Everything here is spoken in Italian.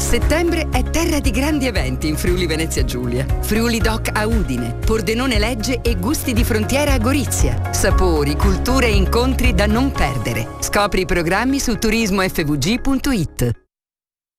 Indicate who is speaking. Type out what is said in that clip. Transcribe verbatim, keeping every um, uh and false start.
Speaker 1: Settembre è terra di grandi eventi in Friuli Venezia Giulia. Friuli Doc a Udine, Pordenone Legge e Gusti di Frontiera a Gorizia. Sapori, culture e incontri da non perdere. Scopri i programmi su turismo f v g punto it.